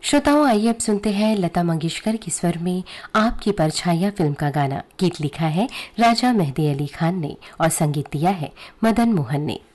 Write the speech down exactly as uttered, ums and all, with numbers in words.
श्रोताओं, आइए अब सुनते हैं लता मंगेशकर की स्वर में आपकी परछाइयां फिल्म का गाना। गीत लिखा है राजा मेहदी अली खान ने और संगीत दिया है मदन मोहन ने।